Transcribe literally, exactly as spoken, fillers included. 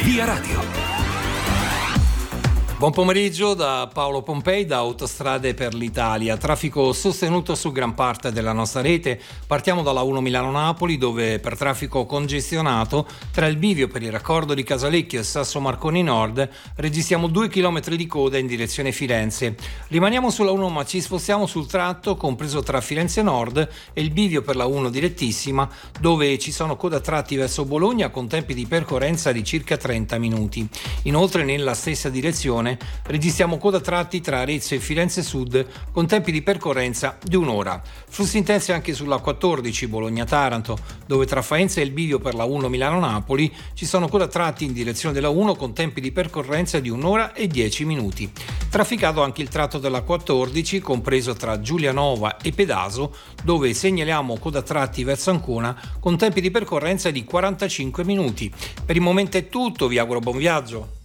Via Radio. Buon pomeriggio da Paolo Pompei, da Autostrade per l'Italia. Traffico sostenuto su gran parte della nostra rete. Partiamo dalla uno Milano-Napoli, dove per traffico congestionato tra il bivio per il raccordo di Casalecchio e Sasso Marconi Nord registriamo due chilometri di coda in direzione Firenze. Rimaniamo sulla uno, ma ci spostiamo sul tratto compreso tra Firenze Nord e il bivio per la uno direttissima, dove ci sono coda tratti verso Bologna con tempi di percorrenza di circa trenta minuti. Inoltre nella stessa direzione registriamo coda tratti tra Arezzo e Firenze Sud con tempi di percorrenza di un'ora. Flussi intensi anche sulla quattordici Bologna-Taranto, dove tra Faenza e il bivio per la uno Milano-Napoli ci sono coda tratti in direzione della uno con tempi di percorrenza di un'ora e dieci minuti. Trafficato anche il tratto della quattordici compreso tra Giulianova e Pedaso, dove segnaliamo coda tratti verso Ancona con tempi di percorrenza di quarantacinque minuti. Per il momento è tutto, vi auguro buon viaggio.